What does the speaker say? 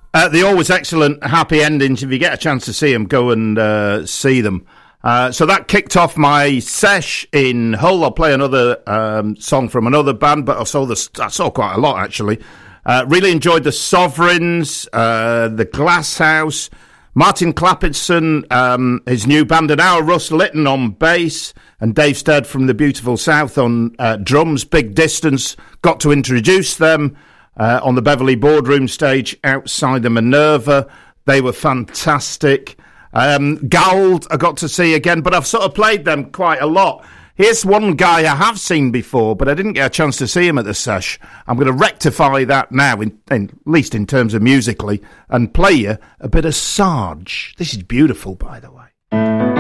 The always excellent Happy Endings. If you get a chance to see them, go and see them. So that kicked off my sesh in Hull. I'll play another song from another band, but I saw quite a lot, actually. Really enjoyed the Sovereigns, the Glass House, Martin Clapperton, his new band, and our Russ Litton on bass, and Dave Stead from the Beautiful South on drums. Big Distance, got to introduce them on the Beverley Boardroom stage outside the Minerva. They were fantastic. Gould I got to see again, but I've sort of played them quite a lot. Here's one guy I have seen before, but I didn't get a chance to see him at the sesh. I'm going to rectify that now, at least in terms of musically, and play you a bit of Sarge. This is beautiful, by the way.